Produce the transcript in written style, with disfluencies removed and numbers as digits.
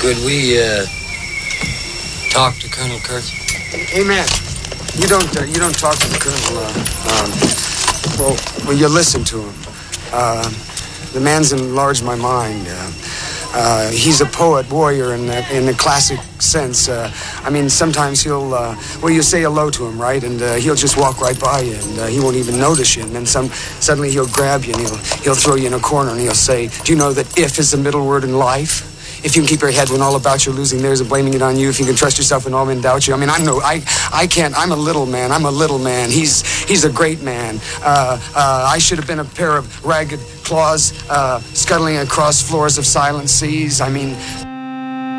Could we, talk to Colonel Kurtz? Hey, man, you don't talk to the Colonel, well, you listen to him. The man's enlarged my mind. He's a poet, warrior in the classic sense. I mean, sometimes you say hello to him, right? And he'll just walk right by you, and he won't even notice you. And then suddenly he'll grab you, and he'll throw you in a corner, and he'll say, do you know that if is the middle word in life? If you can keep your head when all about you losing theirs and blaming it on you, if you can trust yourself when all men doubt you. I mean, I can't. I'm a little man. He's a great man. I should have been a pair of ragged claws scuttling across floors of silent seas. I mean...